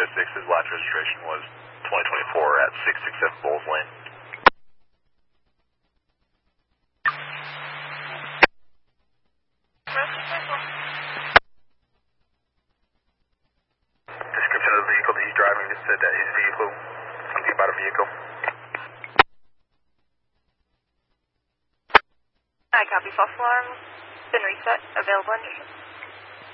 306, his last registration was 2024 at 667 Bowles Lane. Description of the vehicle that he's driving just said that his vehicle, something about a vehicle. I copy, false alarm. Been reset. Available engine.